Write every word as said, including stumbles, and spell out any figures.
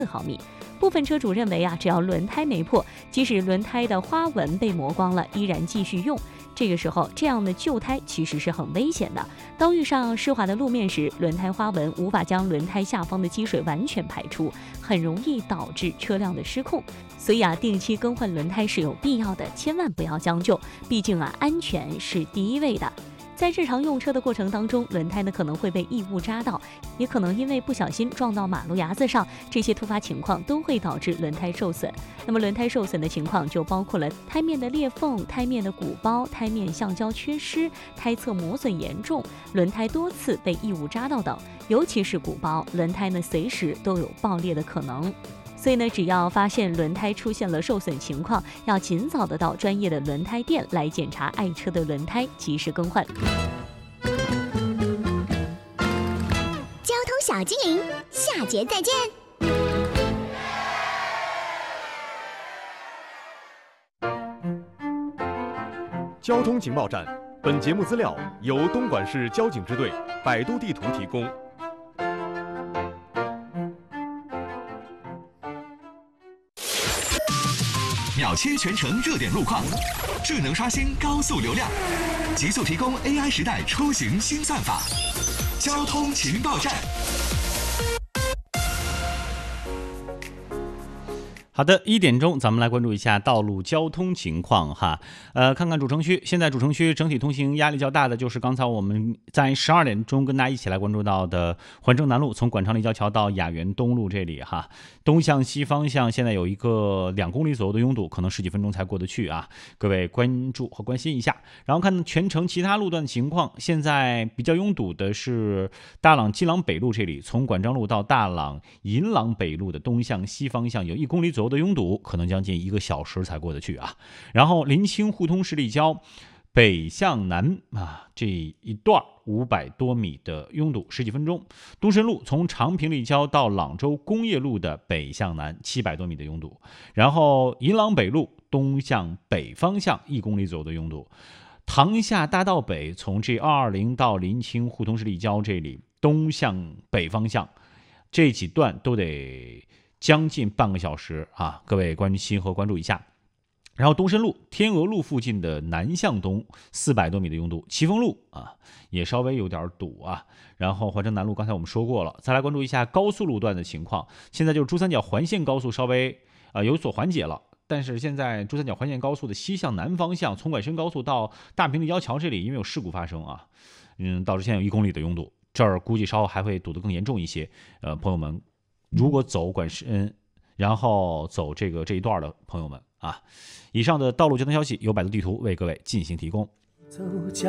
毫米。部分车主认为啊，只要轮胎没破，即使轮胎的花纹被磨光了，依然继续用。这个时候，这样的旧胎其实是很危险的。当遇上湿滑的路面时，轮胎花纹无法将轮胎下方的积水完全排出，很容易导致车辆的失控。所以啊，定期更换轮胎是有必要的，千万不要将就，毕竟啊，安全是第一位的。在日常用车的过程当中，轮胎呢可能会被异物扎到，也可能因为不小心撞到马路牙子上，这些突发情况都会导致轮胎受损。那么轮胎受损的情况就包括了胎面的裂缝、胎面的鼓包、胎面橡胶缺失、胎侧磨损严重、轮胎多次被异物扎到等。尤其是鼓包，轮胎呢随时都有爆裂的可能。所以呢，只要发现轮胎出现了受损情况，要尽早的到专业的轮胎店来检查爱车的轮胎，及时更换。 交通小精灵，下节再见。 交通情报站，本节目资料由东莞市交警支队百度地图提供。 秒切全程热点路况，智能刷新高速流量，极速提供 A I 时代出行新算法。交通情报站。 好的，一点钟，咱们来关注一下道路交通情况哈。呃，看看主城区，现在主城区整体通行压力较大的就是刚才我们在十二点钟跟大家一起来关注到的环城南路，从管昌立交桥到雅园东路这里哈，东向西方向现在有一个两公里左右的拥堵，可能十几分钟才过得去啊，各位关注和关心一下。然后看全程其他路段的情况，现在比较拥堵的是大朗基朗北路这里，从管章路到大朗银朗北路的东向西方向有一公里左右的拥堵，可能将近一个小时才过得去啊。然后临清互通十里交北向南啊这一段五百多米的拥堵，十几分钟。东深路从长平立交到朗州工业路的北向南七百多米的拥堵。然后银朗北路东向北方向一公里左右的拥堵。塘厦大道北从 G 二二零 到临清互通十里交这里东向北方向这几段都得将近半个小时啊，各位关心和关注一下。然后东深路天鹅路附近的南向东四百多米的拥堵，奇峰路啊也稍微有点堵啊。然后环城南路刚才我们说过了，再来关注一下高速路段的情况。现在就是珠三角环线高速稍微啊、呃、有所缓解了，但是现在珠三角环线高速的西向南方向，从拐深高速到大平立交桥这里，因为有事故发生啊，嗯，导致现在有一公里的拥堵，这儿估计稍后还会堵得更严重一些。呃，朋友们。如果走管深，然后走这个这一段的朋友们啊，以上的道路交通消息由百度地图为各位进行提供。